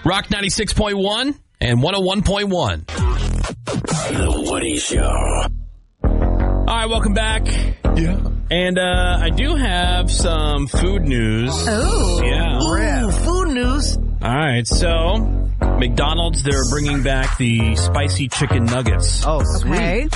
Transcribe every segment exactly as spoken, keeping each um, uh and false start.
Rock ninety-six point one and one oh one point one. The Woody Show. All right, welcome back. Yeah. And uh, I do have some food news. Oh. Yeah. Ooh, food news. All right, so McDonald's, they're bringing back the spicy chicken nuggets. Oh, sweet. Okay.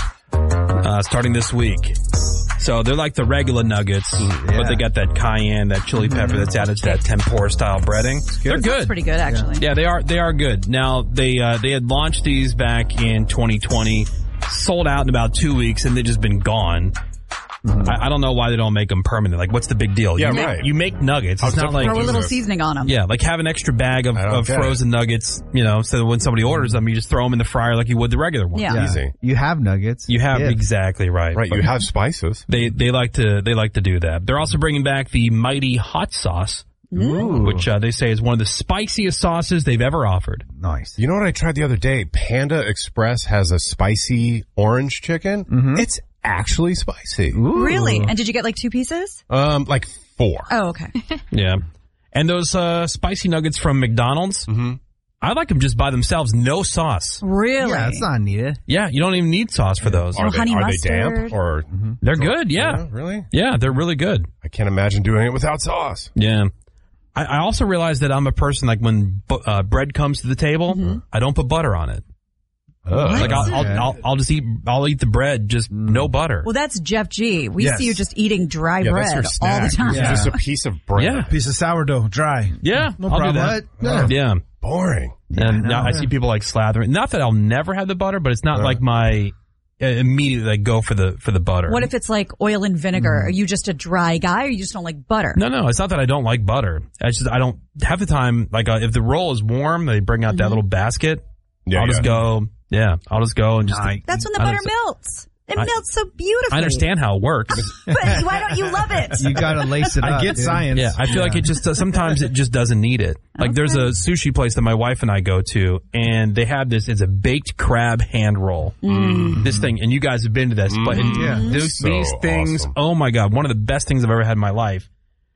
Uh, starting this week. So they're like the regular nuggets, yeah. but they got that cayenne, that chili pepper that's added to that tempura-style breading. They're good. That's pretty good, actually. Yeah, they are. They are good. Now they uh, they had launched these back in twenty twenty, sold out in about two weeks, and they've just been gone. Mm-hmm. I, I don't know why they don't make them permanent. Like, what's the big deal? Yeah, you make, right. You make nuggets. It's not like throw a little seasoning on them. Yeah, like have an extra bag of, of frozen nuggets. You know, so that when somebody orders them, you just throw them in the fryer like you would the regular ones. Yeah. Easy. You have nuggets. You have yeah. exactly right. Right. But you have spices. They they like to they like to do that. They're also bringing back the Mighty Hot Sauce, Ooh. which uh, they say is one of the spiciest sauces they've ever offered. Nice. You know what I tried the other day? Panda Express has a spicy orange chicken. Mm-hmm. It's actually spicy. Ooh. Really? And did you get like two pieces? Um, like four. Oh, okay. Yeah. And those uh, spicy nuggets from McDonald's, Mm-hmm. I like them just by themselves, no sauce. Really? Yeah, it's not needed. Yeah, you don't even need sauce for those. No Are, they, honey are they mustard. damp or? Mm-hmm. They're good, yeah. Yeah, really? Yeah, they're really good. I can't imagine doing it without sauce. Yeah. I, I also realize that I'm a person, like when bu- uh, bread comes to the table, Mm-hmm. I don't put butter on it. Ugh. Like I'll, I'll, Yeah. I'll, I'll just eat, I'll eat the bread, just no butter. Well, that's Jeff G. We Yes. see you just eating dry Yeah, bread that's your all the snack. time. Yeah. Just a piece of bread. Yeah. Piece of sourdough, dry. Yeah, No I'll problem. do that. What? Yeah. Boring. And Yeah, now no. I see people like slathering. Not that I'll never have the butter, but it's not Uh. like my uh, immediately like go for the for the butter. What if it's like oil and vinegar? Are you just a dry guy or you just don't like butter? No, no, it's not that I don't like butter. It's just I don't have the time. Like uh, if the roll is warm, they bring out that little basket. Yeah, I'll just yeah. go. Yeah, I'll just go and just. Nice. That's when the I butter don't- melts. It I- melts so beautifully. I understand how it works. But why don't you love it? You gotta lace it up. I get dude. science. Yeah, I feel like it just uh, sometimes it just doesn't need it. Like there's a sushi place that my wife and I go to, and they have this. It's a baked crab hand roll. Mm. This thing, and you guys have been to this, but and Yeah. those, So these things. awesome. Oh my god, one of the best things I've ever had in my life.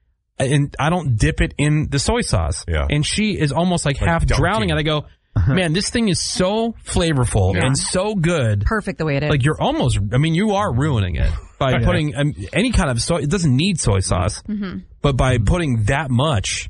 And I don't dip it in the soy sauce. Yeah. And she is almost like, Like half dunking. drowning, and I go, man, this thing is so flavorful Yeah. and so good. Perfect the way it is. Like you're almost, I mean, you are ruining it by putting um, any kind of soy. It doesn't need soy sauce, Mm-hmm. but by putting that much,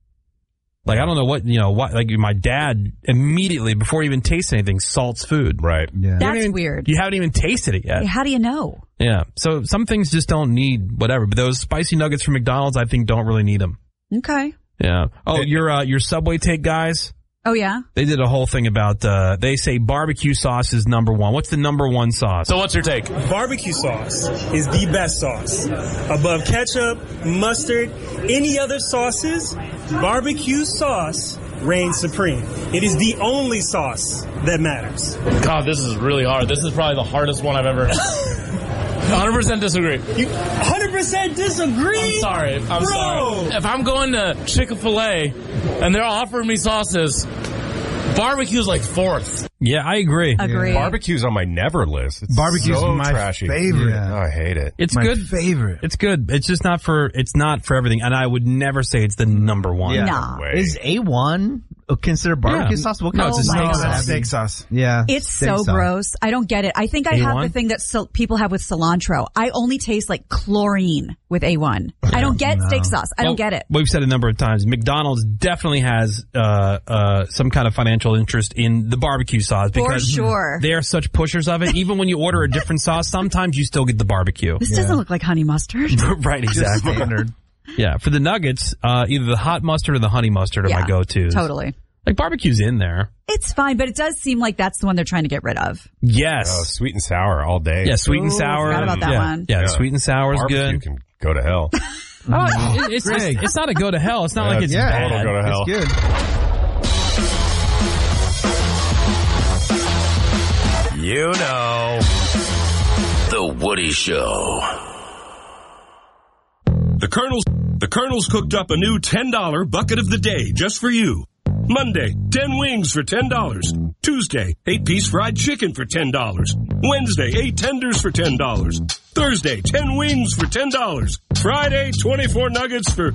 like I don't know what you know. What like my dad immediately before he even tastes anything salts food. Right. Yeah. You haven't That's even- weird. You haven't even tasted it yet. How do you know? Yeah. So some things just don't need whatever. But those spicy nuggets from McDonald's, I think, don't really need them. Okay. Yeah. Oh, your uh, your Subway take guys. Oh, yeah? They did a whole thing about, uh, they say barbecue sauce is number one. What's the number one sauce? So what's your take? Barbecue sauce is the best sauce. Above ketchup, mustard, any other sauces, barbecue sauce reigns supreme. It is the only sauce that matters. God, this is really hard. This is probably the hardest one I've ever... one hundred percent disagree. You one hundred percent disagree? I'm sorry. I'm Bro. sorry. If I'm going to Chick-fil-A and they're offering me sauces, barbecue's like fourth. Yeah, I agree. Agree. Barbecue's on my never list. It's Barbecue's so my trashy. favorite. Yeah. Oh, I hate it. It's My good. favorite. It's good. It's just not for, it's not for everything. And I would never say it's the number one. Yeah. Nah. Way. Is A one considered barbecue Yeah. sauce? What No, kind it's a of steak No, sauce. that's steak sauce. Yeah. It's steak so sauce. gross. I don't get it. I think I A have one? the thing that so- people have with cilantro. I only taste like chlorine with A one. I don't get steak sauce. I don't Well, get it. We've said a number of times, McDonald's definitely has uh, uh, some kind of financial interest in the barbecue sauce For because sure. they are such pushers of it. Even when you order a different sauce, sometimes you still get the barbecue. This doesn't look like honey mustard. Right, exactly. Standard. Yeah, for the nuggets, uh, either the hot mustard or the honey mustard are Yeah, my go-tos. Totally. Like barbecue's in there. It's fine, but it does seem like that's the one they're trying to get rid of. Yes. Oh, sweet and sour all day. Yeah, sweet and Ooh, sour. forgot about that yeah. one. Yeah, Yeah. sweet and sour is Barbecue good. can go to hell. Oh, it- it's, it's, it's not a go to hell. It's not like it's Yeah, bad. it'll go to hell. It's good. You know. The Woody Show. The Colonel's, the Colonel's cooked up a new ten dollar bucket of the day just for you. Monday, ten wings for ten dollars. Tuesday, eight piece fried chicken for ten dollars. Wednesday, eight tenders for ten dollars. Thursday, ten wings for ten dollars. Friday, twenty-four nuggets for